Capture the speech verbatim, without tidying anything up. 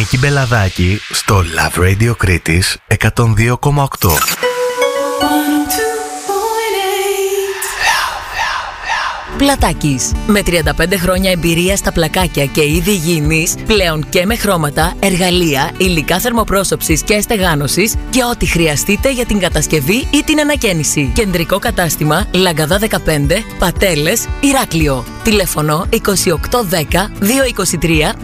Νίκη Μπελαδάκη στο Love Radio Κρήτης εκατόν δύο κόμμα οκτώ. Πλατάκης. Με τριάντα πέντε χρόνια εμπειρία στα πλακάκια και είδη υγιεινής, πλέον και με χρώματα, εργαλεία, υλικά θερμοπρόσωψης και στεγάνωσης και ό,τι χρειαστείτε για την κατασκευή ή την ανακαίνιση. Κεντρικό κατάστημα Λαγκαδά δεκαπέντε, Πατέλες, Ηράκλειο. Τηλέφωνο είκοσι οκτώ δέκα δύο είκοσι τρία